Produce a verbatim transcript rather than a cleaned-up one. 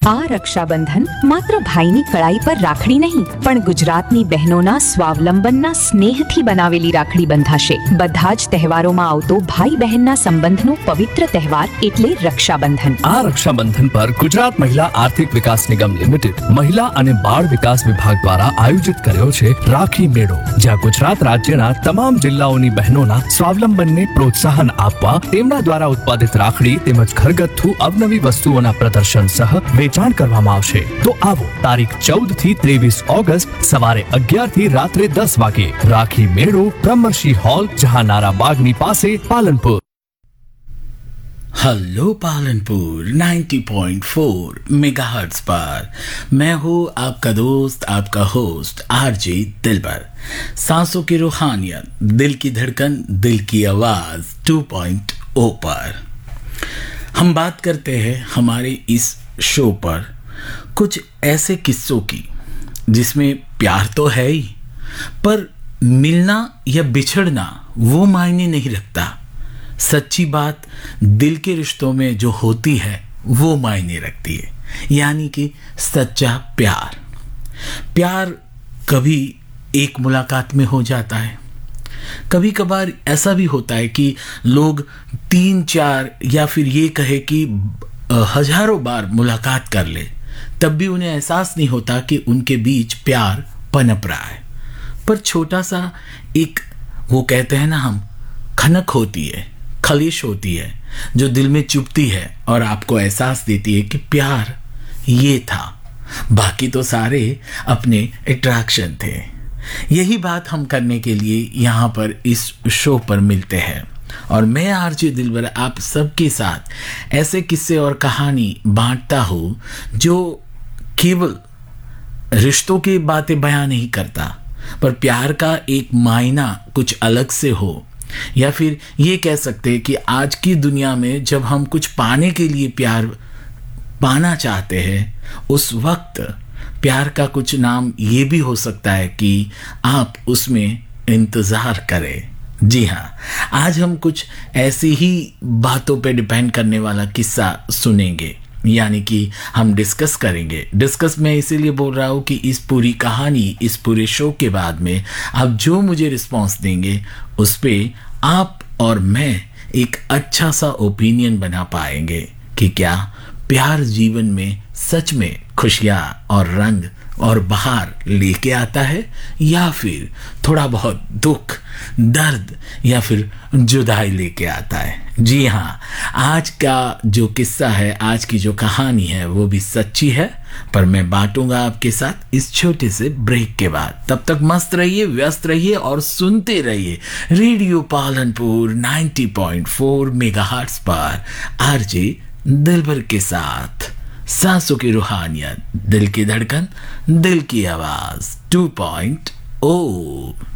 આ રક્ષાબંધન માત્ર ભાઈની કળાઈ પર રાખડી નહીં પણ ગુજરાતની બહેનોના સ્વાવલંબનના સ્નેહથી બનાવેલી રાખડી બંધાશે. બધા જ તહેવારોમાં આવતો ભાઈ બહેનના સંબંધનો પવિત્ર તહેવાર એટલે રક્ષાબંધન. આ રક્ષાબંધન પર ગુજરાત મહિલા આર્થિક વિકાસ નિગમ લિમિટેડ મહિલા અને બાળ વિકાસ વિભાગ દ્વારા આયોજિત કર્યો છે રાખી મેળો, જ્યાં ગુજરાત રાજ્યના તમામ જિલ્લાઓની બહેનોના સ્વાવલંબનને પ્રોત્સાહન આપવા તેમના દ્વારા ઉત્પાદિત રાખડી તેમજ ઘરગથ્થુ અવનવી વસ્તુઓના પ્રદર્શન સહ વેચાણ કરવામાં આવશે. તો આવો તારીખ ચૌદ થી ત્રેવીસ ઓગસ્ટ સવારે અગિયાર થી રાત્રે દસ વાગે રાખી મેળો બ્રહ્મર્ષિ હોલ, જહાનારા બાગની પાસે, Palanpur. Hello Palanpur ninety point four megahertz पर मैं हूँ आपका दोस्त, आपका होस्ट आरजे दिलबर. सांसों की रूहानियत, दिल की धड़कन, दिल की आवाज टू पॉइंट ओ पर हम बात करते हैं हमारे इस शो पर कुछ ऐसे किस्सों की जिसमें प्यार तो है ही, पर मिलना या बिछड़ना वो मायने नहीं रखता. सच्ची बात दिल के रिश्तों में जो होती है वो मायने रखती है, यानी कि सच्चा प्यार. प्यार कभी एक मुलाकात में हो जाता है, कभी कभार ऐसा भी होता है कि लोग तीन चार या फिर ये कहे कि हजारों बार मुलाकात कर ले, तब भी उन्हें एहसास नहीं होता कि उनके बीच प्यार पनप रहा है. पर छोटा सा एक, वो कहते हैं ना हम, खनक होती है, खलिश होती है जो दिल में चुभती है और आपको एहसास देती है कि प्यार ये था, बाकी तो सारे अपने अट्रैक्शन थे. यही बात हम करने के लिए यहाँ पर इस शो पर मिलते हैं और मैं आरजे दिलबर आप सबके साथ ऐसे किस्से और कहानी बांटता हूँ जो केवल रिश्तों की बातें बयां नहीं करता, पर प्यार का एक मायना कुछ अलग से हो, या फिर ये कह सकते हैं कि आज की दुनिया में जब हम कुछ पाने के लिए प्यार पाना चाहते हैं, उस वक्त प्यार का कुछ नाम ये भी हो सकता है कि आप उसमें इंतज़ार करें. जी हाँ, आज हम कुछ ऐसी ही बातों पे डिपेंड करने वाला किस्सा सुनेंगे, यानी कि हम डिस्कस करेंगे. डिस्कस मैं इसीलिए बोल रहा हूँ कि इस पूरी कहानी, इस पूरे शो के बाद में आप जो मुझे रिस्पॉन्स देंगे उस पे आप और मैं एक अच्छा सा ओपिनियन बना पाएंगे कि क्या प्यार जीवन में सच में खुशियाँ और रंग और बहार लेके आता है, या फिर थोड़ा बहुत दुख, दर्द या फिर जुदाई लेके आता है. जी हाँ, आज का जो किस्सा है, आज की जो कहानी है वो भी सच्ची है, पर मैं बांटूंगा आपके साथ इस छोटे से ब्रेक के बाद. तब तक मस्त रहिए, व्यस्त रहिए और सुनते रहिए radio Palanpur ninety point four megahertz पर आरजे दिलबर के साथ. सांसों की रूहानियत, दिल की धड़कन, दिल की आवाज टू पॉइंट ओ.